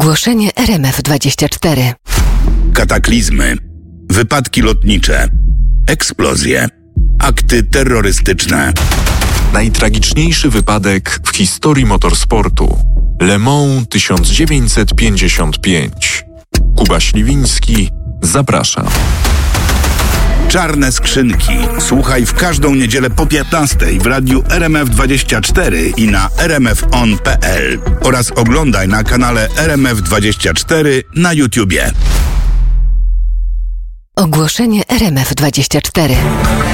Ogłoszenie RMF24. Kataklizmy, wypadki lotnicze, eksplozje, akty terrorystyczne. Najtragiczniejszy wypadek w historii motorsportu. Le Mans 1955. Kuba Śliwiński, zapraszam. Czarne skrzynki. Słuchaj w każdą niedzielę po 15:00 w radiu RMF24 i na rmfon.pl oraz oglądaj na kanale RMF24 na YouTubie. Ogłoszenie RMF24.